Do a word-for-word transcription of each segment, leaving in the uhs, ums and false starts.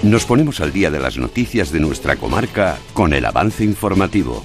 Nos ponemos al día de las noticias de nuestra comarca con el avance informativo.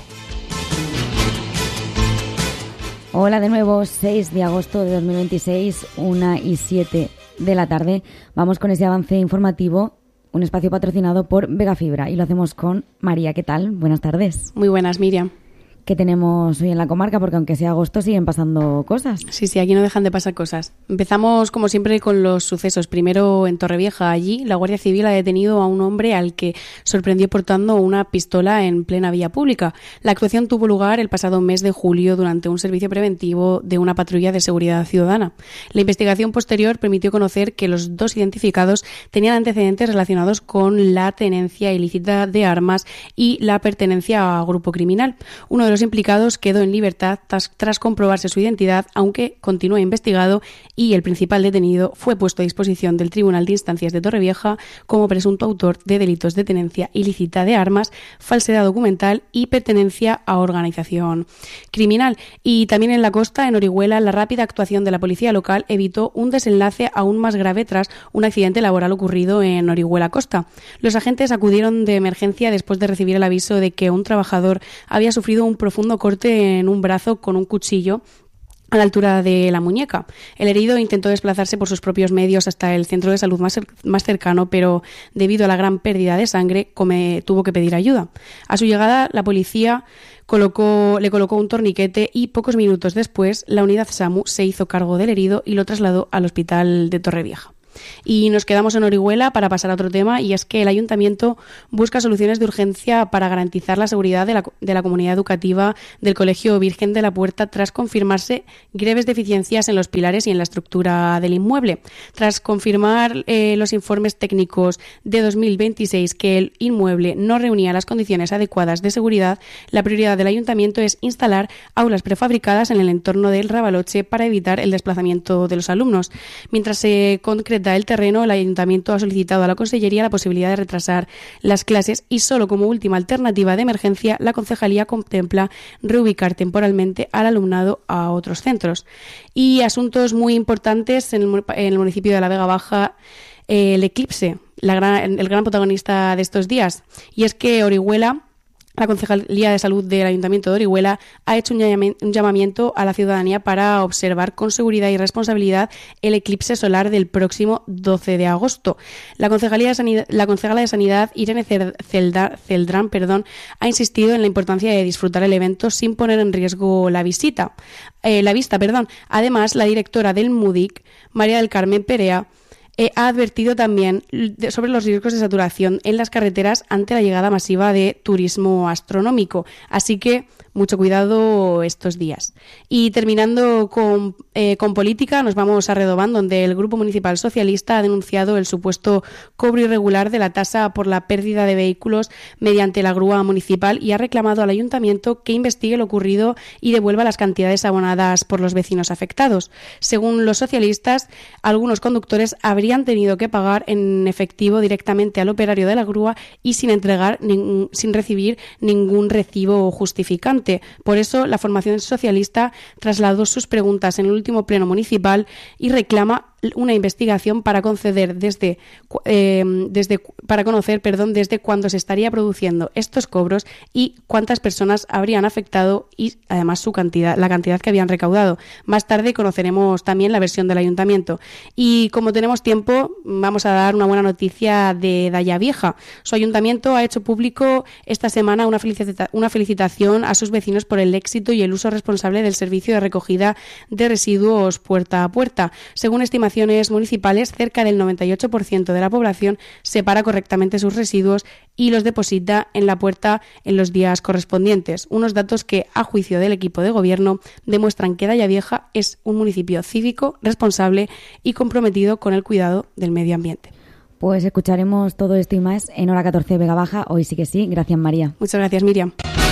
Hola de nuevo, seis de agosto de dos mil veintiséis, una y siete de la tarde. Vamos con ese avance informativo, un espacio patrocinado por Vega Fibra, y lo hacemos con María. ¿Qué tal? Buenas tardes. Muy buenas, Miriam. ¿Qué tenemos hoy en la comarca? Porque aunque sea agosto siguen pasando cosas. Sí, sí, aquí no dejan de pasar cosas. Empezamos, como siempre, con los sucesos. Primero, en Torrevieja. Allí, la Guardia Civil ha detenido a un hombre al que sorprendió portando una pistola en plena vía pública. La actuación tuvo lugar el pasado mes de julio durante un servicio preventivo de una patrulla de seguridad ciudadana. La investigación posterior permitió conocer que los dos identificados tenían antecedentes relacionados con la tenencia ilícita de armas y la pertenencia a grupo criminal. Uno de los implicados quedó en libertad tras, tras comprobarse su identidad, aunque continúa investigado, y el principal detenido fue puesto a disposición del Tribunal de Instancias de Torrevieja como presunto autor de delitos de tenencia ilícita de armas, falsedad documental y pertenencia a organización criminal. Y también en la costa, en Orihuela, la rápida actuación de la policía local evitó un desenlace aún más grave tras un accidente laboral ocurrido en Orihuela Costa. Los agentes acudieron de emergencia después de recibir el aviso de que un trabajador había sufrido un profundo corte en un brazo con un cuchillo a la altura de la muñeca. El herido intentó desplazarse por sus propios medios hasta el centro de salud más, más cercano, pero debido a la gran pérdida de sangre come, tuvo que pedir ayuda. A su llegada, la policía colocó, le colocó un torniquete y pocos minutos después la unidad SAMU se hizo cargo del herido y lo trasladó al hospital de Torrevieja. Y nos quedamos en Orihuela para pasar a otro tema, y es que el Ayuntamiento busca soluciones de urgencia para garantizar la seguridad de la, de la comunidad educativa del Colegio Virgen de la Puerta tras confirmarse graves deficiencias en los pilares y en la estructura del inmueble. Tras confirmar eh, los informes técnicos de dos mil veintiséis que el inmueble no reunía las condiciones adecuadas de seguridad, la prioridad del Ayuntamiento es instalar aulas prefabricadas en el entorno del Rabaloche para evitar el desplazamiento de los alumnos. Mientras se concreta el terreno, el Ayuntamiento ha solicitado a la Consellería la posibilidad de retrasar las clases y solo como última alternativa de emergencia la Concejalía contempla reubicar temporalmente al alumnado a otros centros. Y asuntos muy importantes en el, en el municipio de la Vega Baja, eh, el eclipse, la gran, el gran protagonista de estos días, y es que Orihuela, la Concejalía de Salud del Ayuntamiento de Orihuela, ha hecho un llamamiento a la ciudadanía para observar con seguridad y responsabilidad el eclipse solar del próximo doce de agosto. La Concejalía de Sanidad, la Concejala de Sanidad, Irene Celdrán, perdón, ha insistido en la importancia de disfrutar el evento sin poner en riesgo la visita, eh, la vista. Perdón. Además, la directora del MUDIC, María del Carmen Perea, Eh, ha advertido también de, sobre los riesgos de saturación en las carreteras ante la llegada masiva de turismo astronómico. Así que mucho cuidado estos días. Y terminando con, eh, con política, nos vamos a Redován, donde el Grupo Municipal Socialista ha denunciado el supuesto cobro irregular de la tasa por la pérdida de vehículos mediante la grúa municipal y ha reclamado al Ayuntamiento que investigue lo ocurrido y devuelva las cantidades abonadas por los vecinos afectados. Según los socialistas, algunos conductores habrían tenido que pagar en efectivo directamente al operario de la grúa y sin entregar, nin- sin recibir ningún recibo justificante. Por eso, la formación socialista trasladó sus preguntas en el último pleno municipal y reclama una investigación para conceder desde, eh, desde para conocer, perdón, desde cuándo se estaría produciendo estos cobros y cuántas personas habrían afectado y además su cantidad, la cantidad que habían recaudado. Más tarde conoceremos también la versión del Ayuntamiento. Y como tenemos tiempo, vamos a dar una buena noticia de Daya Vieja. Su Ayuntamiento ha hecho público esta semana una, felicita- una felicitación a sus vecinos por el éxito y el uso responsable del servicio de recogida de residuos puerta a puerta. Según estimaciones municipales, cerca del noventa y ocho por ciento de la población separa correctamente sus residuos y los deposita en la puerta en los días correspondientes. Unos datos que, a juicio del equipo de gobierno, demuestran que Daya Vieja es un municipio cívico, responsable y comprometido con el cuidado del medio ambiente. Pues escucharemos todo esto y más en Hora catorce Vega Baja. Hoy sí que sí. Gracias, María. Muchas gracias, Miriam.